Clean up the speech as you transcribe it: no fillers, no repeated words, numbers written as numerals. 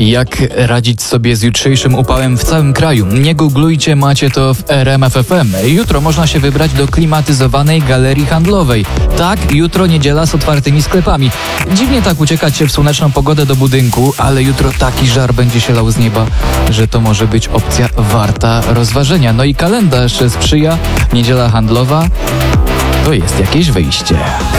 Jak radzić sobie z jutrzejszym upałem w całym kraju? Nie googlujcie, macie to w RMF FM. Jutro można się wybrać do klimatyzowanej galerii handlowej. Tak, jutro niedziela z otwartymi sklepami. Dziwnie tak uciekać się w słoneczną pogodę do budynku, ale jutro taki żar będzie się lał z nieba, że to może być opcja warta rozważenia. No i kalendarz sprzyja. Niedziela handlowa to jest jakieś wyjście.